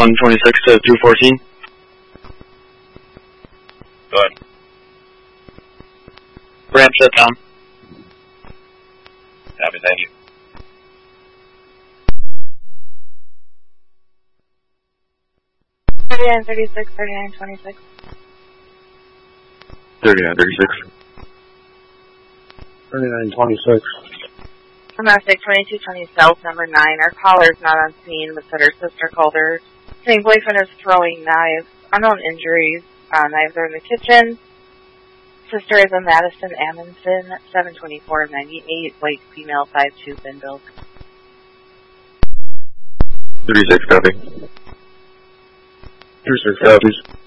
126 to 214. Go ahead. Ramp shut down. Copy, thank you. Thirty-nine 36, 39 26. 3936. 3926. Domestic 2220 South, number 9. Our caller is not on scene, but said her sister called her saying boyfriend is throwing knives. Unknown injuries. Knives are in the kitchen. Sister is a Madison Amundsen, 724-98, white female, 5'2", thin build. 36 copy. 36 copies.